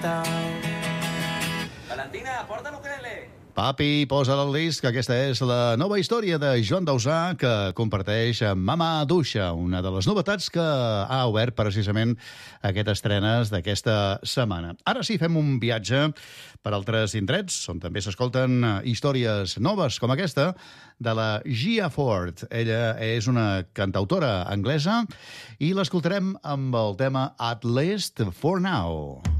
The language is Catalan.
Valentina, porta l'ukelele. Papi, posa el disc. Aquesta és la nova història de Joan Dausà que comparteix amb Mama Duixa, una de les novetats que ha obert precisament aquestes estrenes d'aquesta setmana. Ara sí, fem un viatge per altres indrets, on també s'escolten històries noves com aquesta de la Gia Ford. Ella és una cantautora anglesa i l'escoltarem amb el tema At Least For Now.